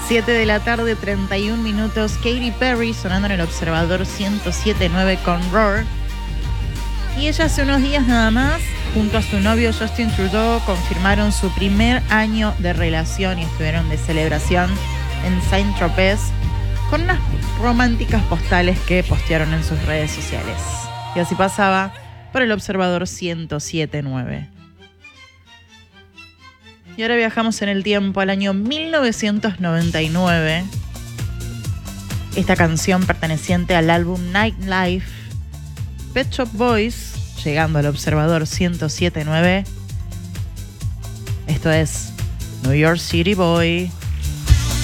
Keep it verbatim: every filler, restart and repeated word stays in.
siete de la tarde, treinta y un minutos. Katy Perry sonando en el Observador ciento siete punto nueve con Roar. Y ella hace unos días nada más, junto a su novio Justin Trudeau, confirmaron su primer año de relación y estuvieron de celebración en Saint-Tropez con unas románticas postales que postearon en sus redes sociales. Y así pasaba por el Observador ciento siete punto nueve. Y ahora viajamos en el tiempo al año mil novecientos noventa y nueve. Esta canción perteneciente al álbum Nightlife, Pet Shop Boys, llegando al Observador ciento siete punto nueve. Esto es New York City Boy.